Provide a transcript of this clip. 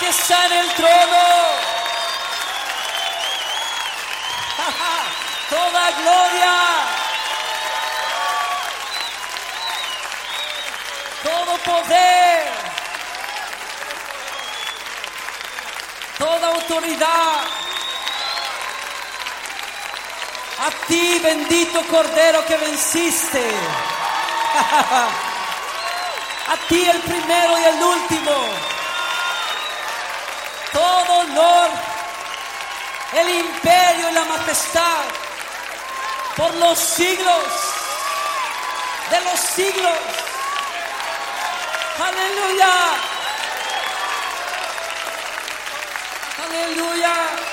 que está en el trono. Toda gloria, todo poder, toda autoridad, a ti, bendito Cordero que venciste, a ti el primero y el último, todo honor, el imperio y la majestad, por los siglos de los siglos. Aleluya. Aleluya.